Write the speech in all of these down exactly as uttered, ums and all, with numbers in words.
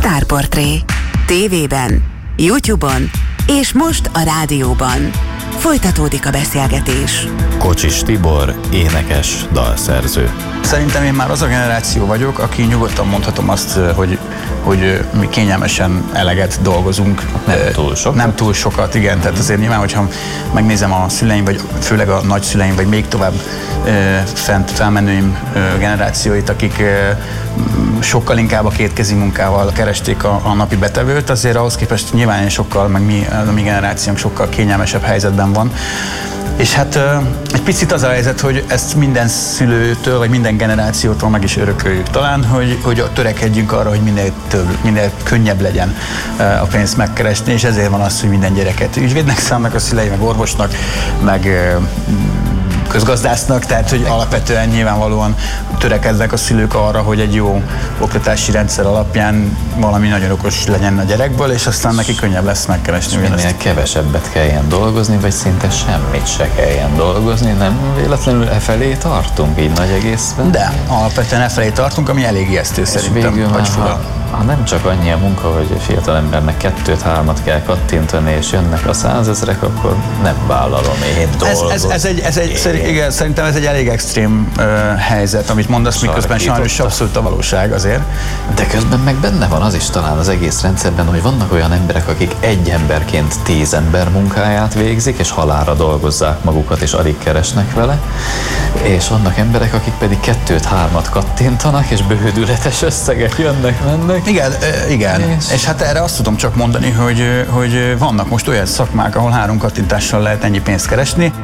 Starportré. Tévében, YouTube-on és most a rádióban. Folytatódik a beszélgetés. Kocsis Tibor, énekes, dalszerző. Szerintem én már az a generáció vagyok, aki nyugodtan mondhatom azt, hogy, hogy mi kényelmesen eleget dolgozunk. Nem túl sokat. Nem túl sokat, igen. Tehát azért nyilván, hogyha megnézem a szüleim, vagy főleg a nagyszüleim, vagy még tovább fent felmenőim generációit, akik sokkal inkább a kétkezi munkával keresték a, a napi betevőt, azért ahhoz képest nyilván sokkal, meg mi, a mi generációnk sokkal kényelmesebb helyzetben van. És hát egy picit az a helyzet, hogy ezt minden szülőtől, vagy minden generációtól meg is örököljük talán, hogy, hogy törekedjünk arra, hogy minél több, minél könnyebb legyen a pénzt megkeresni, és ezért van az, hogy minden gyereket ügyvédnek számnak a szülei, meg orvosnak, meg közgazdásznak, tehát hogy alapvetően nyilvánvalóan törekednek a szülők arra, hogy egy jó oktatási rendszer alapján valami nagyon okos legyen a gyerekből, és aztán neki könnyebb lesz megkeresni. Minél kevesebbet kelljen dolgozni, vagy szinte semmit se kelljen dolgozni, nem véletlenül e felé tartunk így nagy egészben? De alapvetően e felé tartunk, ami elég ijesztő szerintem. Végül már, ha, ha nem csak annyi a munka, hogy a fiatal embernek kettőt-hármat kell kattintani, és jönnek a százezrek, akkor nem vállalom én dolgozni. Ez, ez, ez egy, ez egy szer, igen, szerintem ez egy elég extrém uh, helyzet, amit mondasz, miközben sajnos abszolút a valóság azért. De közben meg benne van az is talán az egész rendszerben, hogy vannak olyan emberek, akik egy emberként tíz ember munkáját végzik, és halálra dolgozzák magukat, és alig keresnek vele, és vannak emberek, akik pedig kettőt-hármat kattintanak, és bődületes összegek jönnek-mennek. Igen, igen. És... és hát erre azt tudom csak mondani, hogy, hogy vannak most olyan szakmák, ahol három kattintással lehet ennyi pénzt keresni.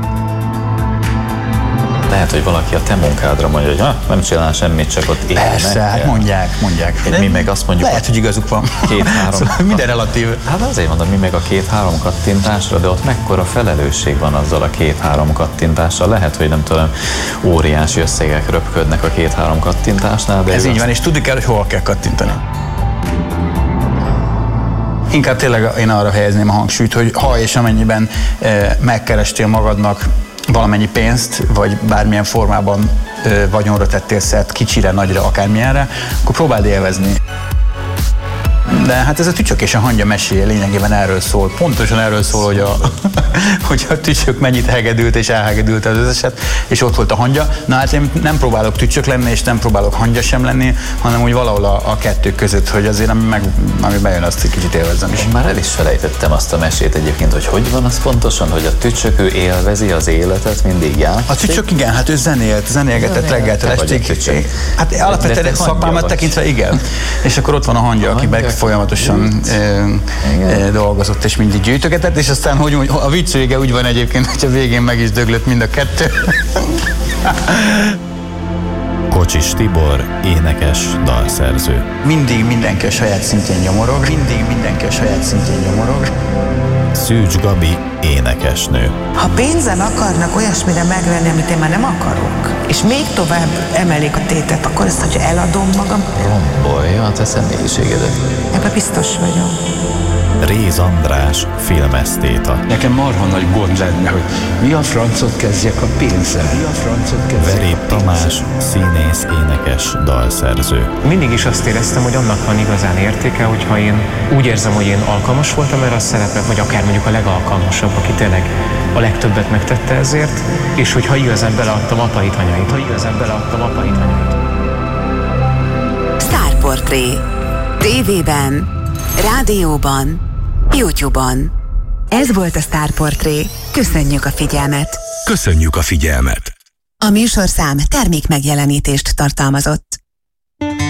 Lehet, hogy valaki a te munkádra mondja, hogy ha, nem csinál semmit, csak ott élnek. Persze, hát mondják, mondják. Mi meg azt mondjuk, lehet, hogy igazuk van. Két-három. Szóval minden relatív. Hát azért mondom, mi meg a két-három kattintásra, de ott mekkora felelősség van azzal a két-három kattintással. Lehet, hogy nem tudom, óriási összegek röpködnek a két-három kattintásnál. De ez így van, és tudni kell, hogy hol kell kattintani. Inkább tényleg én arra helyezném a hangsúlyt, hogy ha és amennyiben e, megkerestél magadnak valamennyi pénzt, vagy bármilyen formában e, vagyonra tettél szert, kicsire, nagyra, akármilyenre, akkor próbáld élvezni. De hát ez a Tücsök és a hangya meséje lényegében erről szól. Pontosan erről szól, hogy a, hogy a tücsök mennyit hegedült és elhegedült az összeset, és ott volt a hangya. Na hát én nem próbálok tücsök lenni, és nem próbálok hangya sem lenni, hanem úgy valahol a, a kettő között, hogy azért ami, meg, ami bejön, azt egy kicsit élvezzem is. Én már el is felejtettem azt a mesét egyébként, hogy hogy van az pontosan, hogy a tücsök ő élvezi az életet, mindig játszik. A tücsök igen, hát ő zenélt, zenélgetett reggeltől estig. Hát alapvetően szakmámat tekintve igen. És akkor ott van a hangya, aki meg folyamatosan e, e, dolgozott és mindig gyűjtögetett, és aztán hogy a vicc vége úgy van egyébként, hogy a végén meg is döglött mind a kettő. Kocsis Tibor, énekes, dalszerző. Mindig mindenki a saját szintjén nyomorog, mindig mindenki a saját szintjén nyomorog. Szűcs Gabi, énekesnő. Ha pénzen akarnak olyasmire megvenni, amit én már nem akarok, és még tovább emelik a tétet, akkor ezt, hogyha eladom magam, rombolja a te személyiségedet. Ebben biztos vagyok. Réz András, filmesztéta. Nekem marha nagy gond lenne, hogy mi a francot kezdjek a pénzzel. Mi a francot kezdjek Verép Tamás, színész, énekes, dalszerző. Mindig is azt éreztem, hogy annak van igazán értéke, hogyha én úgy érzem, hogy én alkalmas voltam erre a szerepre, vagy akár mondjuk a legalkalmasabb, aki tényleg a legtöbbet megtette ezért, és hogyha igazán beleadtam apait, anyait, ha igazán beleadtam apait, anyait. Starportré. Tévében, rádióban, YouTube-on. Ez volt a Starportré. Köszönjük a figyelmet! Köszönjük a figyelmet! A műsorszám termék megjelenítést tartalmazott.